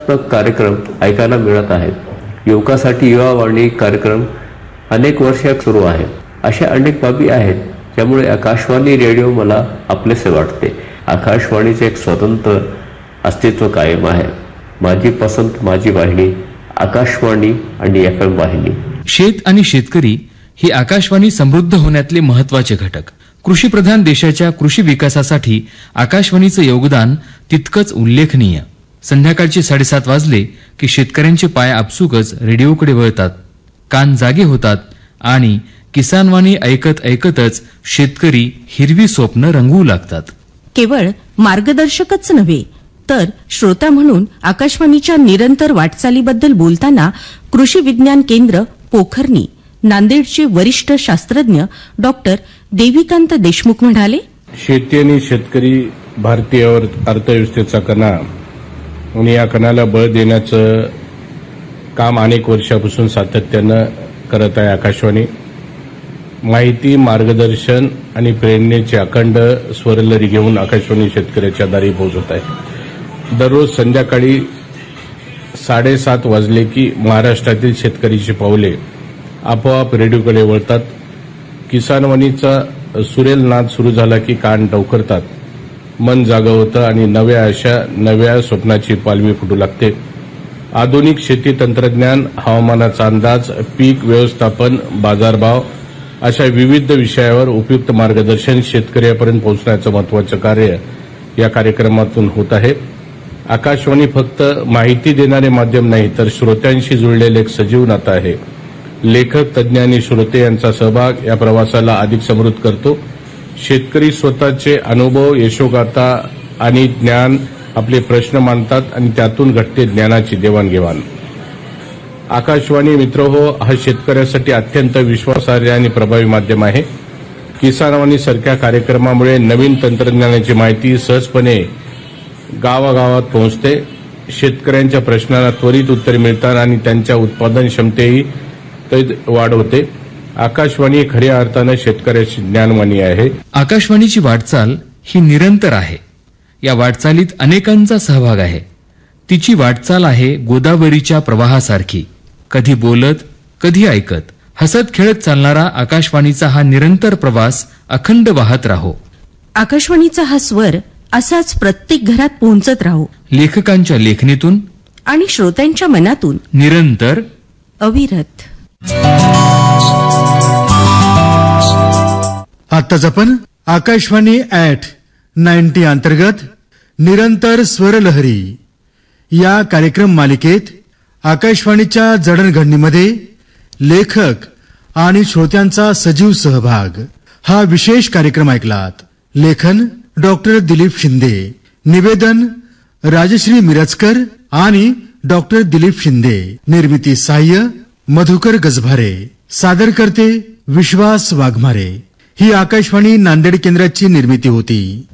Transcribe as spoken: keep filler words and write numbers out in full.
कार्यक्रम ऐकायला मिळत आहेत। युवकासाठी युवावाणी कार्यक्रम अनेक वर्ष सुरू आहे। अशा अनेक बाबी आहेत ज्यामुळे आकाशवाणी रेडिओ मला आपलेसे वाटते। आकाशवाणीचे एक स्वतंत्र अस्तित्व कायम आहे। माझी पसंत माझी वाहिनी, आकाशवाणी आणि एफ एम वाहिनी। शेत आणि शेतकरी ही आकाशवाणी समृद्ध होण्यातले महत्वाचे घटक। कृषीप्रधान देशाच्या कृषी विकासासाठी आकाशवाणीचं योगदान तितकंच उल्लेखनीय। संध्याकाळचे साडेसात वाजले की शेतकऱ्यांचे पाय आपसुकच रेडिओकडे वळतात, कान जागे होतात आणि किसानवाणी ऐकत ऐकतच शेतकरी हिरवी स्वप्न रंगवू लागतात। केवळ मार्गदर्शकच नव्हे तर श्रोता म्हणून आकाशवाणीच्या निरंतर वाटचालीबद्दल बोलताना कृषी विज्ञान केंद्र पोखर्णी नांदेडचे वरिष्ठ शास्त्रज्ञ डॉक्टर देविकांत देशमुख म्हणाले, शेती आणि शेतकरी भारतीय अर्थव्यवस्थेचा कणा आणि या कणाला बळ देण्याचं काम अनेक वर्षापासून सातत्यानं करत आहे आकाशवाणी। माहिती, मार्गदर्शन आणि प्रेरणेचे अखंड स्वरलहरी घेऊन आकाशवाणी शेतकऱ्याच्या दारी पोहोचत आहे। दररोज संध्याकाळी साडेसात वाजले की महाराष्ट्रातील शेतकऱ्याची पावले आपोआप रेडिओकडे वळतात। किसानवाणीचा सुरेल नाद सुरू झाला की कान टवकरतात, मन जागं होतं आणि नव्या आशा, नव्या स्वप्नाची पालवी फुटू लागते। आधुनिक शेती तंत्रज्ञान, हवामानाचा अंदाज, पीक व्यवस्थापन, बाजारभाव अशा विविध विषयावर उपयुक्त मार्गदर्शन शेतकऱ्यापर्यंत पोहोचण्याचं महत्वाचं कार्य या कार्यक्रमातून होत आहे। आकाशवाणी फक्त माहिती देणारे माध्यम नाही तर श्रोत्यांशी जुळलेले एक सजीव नातं आहे। लेखक, तज्ज्ञ आणि श्रोते यांचा सहभाग या प्रवासाला अधिक समृद्ध करतो। शेतकरी स्वतःचे अनुभव, यशोगाथा आणि ज्ञान आपले प्रश्न मांडतात आणि त्यातून घडते ज्ञानाची देवाणघेवाण। आकाशवाणी मित्रहो, हा शेतकऱ्यासाठी अत्यंत विश्वासार्ह आणि प्रभावी माध्यम आहे। किसानवाणी सारख्या कार्यक्रमामुळे नवीन तंत्रज्ञानाची माहिती सहजपणे गावागावात पोहोचते। शेतकऱ्यांच्या प्रश्नांना त्वरित उत्तरे मिळतात आणि त्यांच्या उत्पादन क्षमतेही वाढ होते। आकाशवाणी खऱ्या अर्थानं शेतकऱ्याची ज्ञानवाणी आहे। आकाशवाणीची वाटचाल ही निरंतर आहे। या वाटचालीत अनेकांचा सहभाग आहे। तिची वाटचाल आहे गोदावरीच्या प्रवाहासारखी, कधी बोलत कधी ऐकत, हसत खेळत चालणारा आकाशवाणीचा हा निरंतर प्रवास अखंड वाहत राहो। आकाशवाणीचा हा स्वर असाच प्रत्येक घरात पोहोचत राहो, लेखकांच्या लेखणीतून आणि श्रोत्यांच्या मनातून निरंतर अविरत। आताच आपण आकाशवाणी ऍट नाईन्टी अंतर्गत निरंतर स्वरलहरी या कार्यक्रम मालिकेत आकाशवाणीच्या जडणघडणीमध्ये लेखक आणि श्रोत्यांचा सजीव सहभाग हा विशेष कार्यक्रम ऐकलात। लेखन डॉक्टर दिलीप शिंदे, निवेदन राजश्री मिरजकर आणि डॉक्टर दिलीप शिंदे, निर्मिती सहाय्य मधुकर गजभारे, सादर करते विश्वास वाघमारे। ही आकाशवाणी नांदेड केंद्राची निर्मिती होती।